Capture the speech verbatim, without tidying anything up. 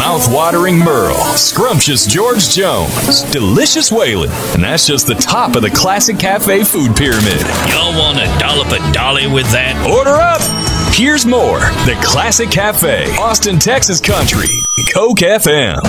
Mouth-watering Merle, scrumptious George Jones, delicious Waylon, and that's just the top of the Classic Cafe food pyramid. Y'all want to dollop a dolly with that? Order up! Here's more. The Classic Cafe, Austin, Texas Country, Coke F M.